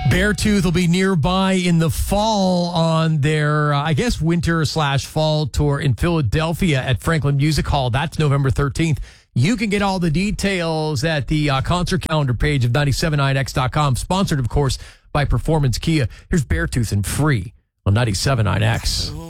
Beartooth will be nearby in the fall on their, winter/fall tour in Philadelphia at Franklin Music Hall. That's November 13th. You can get all the details at the concert calendar page of 979x.com. Sponsored, of course, by Performance Kia. Here's Beartooth and Free on 97.9X.